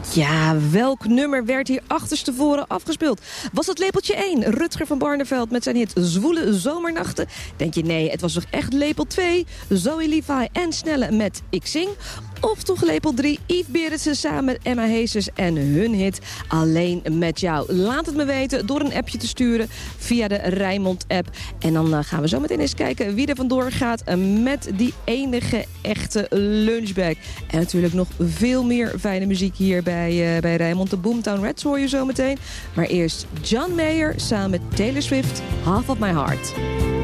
Ja, welk nummer werd hier achterstevoren afgespeeld? Was het lepeltje 1, Rutger van Barneveld met zijn hit Zwoele Zomernachten? Denk je nee, het was toch echt lepel 2, Zoe Levi en Snelle met Ik Zing? Of toch lepel 3, Yves Berendsen samen met Emma Heesters en hun hit Alleen met jou? Laat het me weten door een appje te sturen via de Rijnmond-app. En dan gaan we zo meteen eens kijken wie er vandoor gaat met die enige echte lunchbag. En natuurlijk nog veel meer fijne muziek hier bij Rijnmond. De Boomtown Rats hoor je zo meteen. Maar eerst John Mayer samen met Taylor Swift, Half of My Heart.